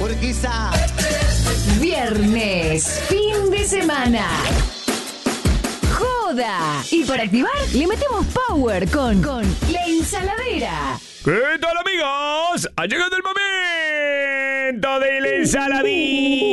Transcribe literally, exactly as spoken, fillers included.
Urquiza. Viernes, fin de semana. Joda. Y para activar, le metemos power con, con la ensaladera. ¿Qué tal, amigos? Ha llegado el momento de la ensaladilla.